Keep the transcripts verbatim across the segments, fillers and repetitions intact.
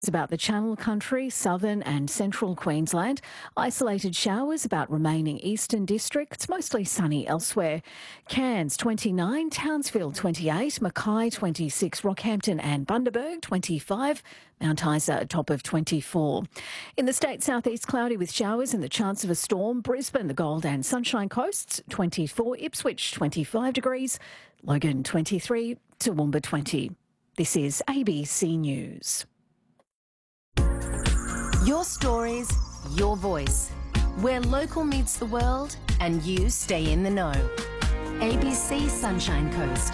It's about the Channel Country, southern and central Queensland. Isolated showers about remaining eastern districts, mostly sunny elsewhere. Cairns twenty-nine, Townsville twenty-eight, Mackay twenty-six, Rockhampton and Bundaberg twenty-five, Mount Isa a top of twenty-four. In the state southeast, cloudy with showers and the chance of a storm. Brisbane, the Gold and Sunshine Coasts twenty-four, Ipswich twenty-five degrees, Logan twenty-three, Toowoomba twenty. This is A B C News. Your stories, your voice. Where local meets the world and you stay in the know. A B C Sunshine Coast.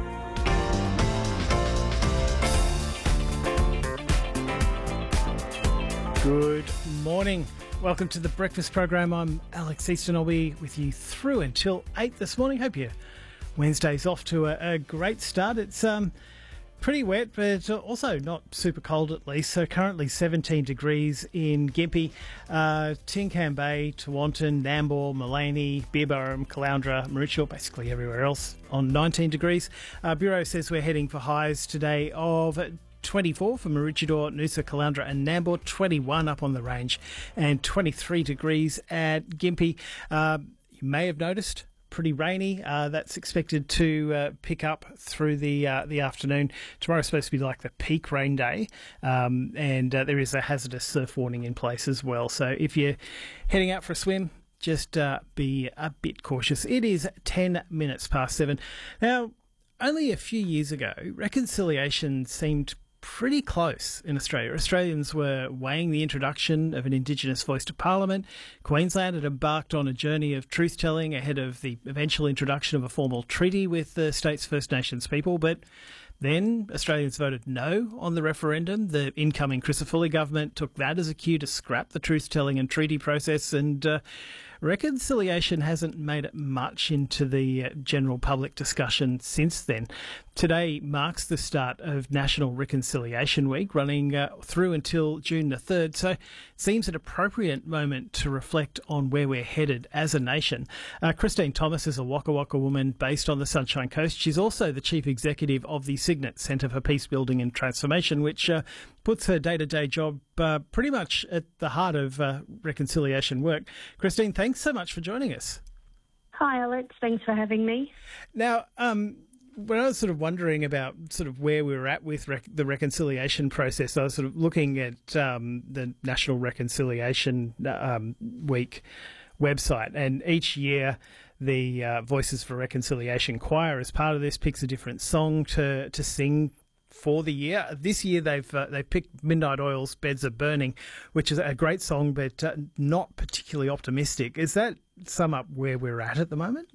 Good morning. Welcome to the breakfast program. I'm Alex Easton. I'll be with you through until eight this morning. Hope your Wednesday's off to a, a great start. It's um. pretty wet, but also not super cold at least. So currently seventeen degrees in Gympie, uh, Tinkham Bay, Tewantin, Nambour, Mullaney, Beerburrum, Caloundra, Maroochydore, basically everywhere else on nineteen degrees. Uh, Bureau says we're heading for highs today of twenty-four for Maroochydore, Noosa, Caloundra and Nambour, twenty-one up on the range and twenty-three degrees at Gympie. Uh, you may have noticed pretty rainy. Uh, that's expected to uh, pick up through the uh, the afternoon. Tomorrow's supposed to be like the peak rain day, um, and uh, there is a hazardous surf warning in place as well. So if you're heading out for a swim, just uh, be a bit cautious. It is ten minutes past seven. Now, only a few years ago, reconciliation seemed pretty close in Australia. Australians were weighing the introduction of an Indigenous voice to Parliament. Queensland had embarked on a journey of truth-telling ahead of the eventual introduction of a formal treaty with the state's First Nations people. But then Australians voted no on the referendum. The incoming Crisafulli government took that as a cue to scrap the truth-telling and treaty process, and uh, reconciliation hasn't made it much into the uh, general public discussion since then. Today marks the start of National Reconciliation Week, running uh, through until June the third, so it seems an appropriate moment to reflect on where we're headed as a nation. Uh, Christine Thomas is a Waka Waka woman based on the Sunshine Coast. She's also the Chief Executive of the Signet Centre for Peace Building and Transformation, which uh, puts her day-to-day job uh, pretty much at the heart of uh, reconciliation work. Christine, thanks so much for joining us. Hi, Alex. Thanks for having me. Now, um, when I was sort of wondering about sort of where we were at with rec- the reconciliation process, I was sort of looking at um, the National Reconciliation um, Week website, and each year the uh, Voices for Reconciliation Choir, as part of this, picks a different song to to sing for the year. This year they've uh, they picked Midnight Oil's Beds Are Burning, which is a great song, but uh, not particularly optimistic. Does that sum up where we're at at the moment?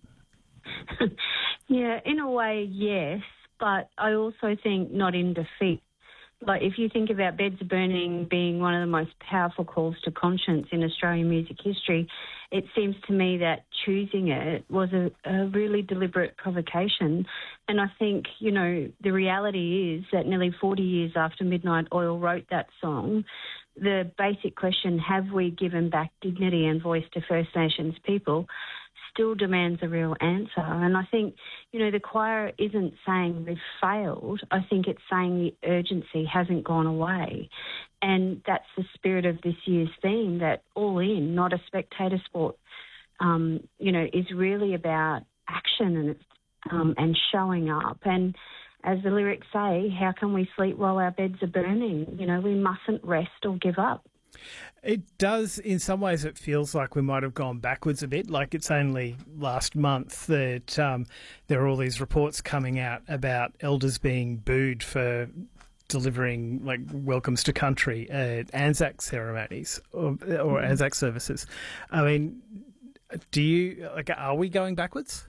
Yeah, in a way, yes, but I also think not in defeat. Like, if you think about Beds Are Burning being one of the most powerful calls to conscience in Australian music history, it seems to me that choosing it was a, a really deliberate provocation. And I think, you know, the reality is that nearly forty years after Midnight Oil wrote that song, the basic question, have we given back dignity and voice to First Nations people, still demands a real answer. And I think, you know, the choir isn't saying we've failed. I think it's saying the urgency hasn't gone away. And that's the spirit of this year's theme, that all in, not a spectator sport, um, you know, is really about action and it's, um, and showing up. And as the lyrics say, how can we sleep while our beds are burning? You know, we mustn't rest or give up. It does, in some ways, it feels like we might have gone backwards a bit. Like, it's only last month that um, there are all these reports coming out about elders being booed for delivering, like, welcomes to country at Anzac ceremonies or, or Anzac services. I mean, do you, like, are we going backwards?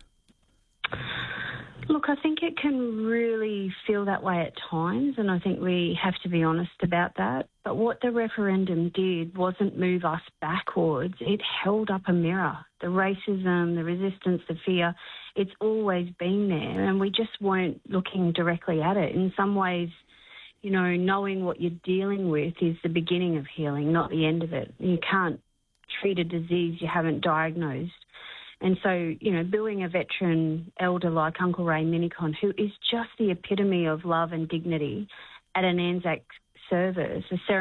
Look, I think it can really feel that way at times, and I think we have to be honest about that. But what the referendum did wasn't move us backwards. It held up a mirror. The racism, the resistance, the fear, it's always been there, and we just weren't looking directly at it. In some ways, you know, knowing what you're dealing with is the beginning of healing, not the end of it. You can't treat a disease you haven't diagnosed. And so, you know, booing a veteran elder like Uncle Ray Minicon, who is just the epitome of love and dignity, at an Anzac service, a ceremony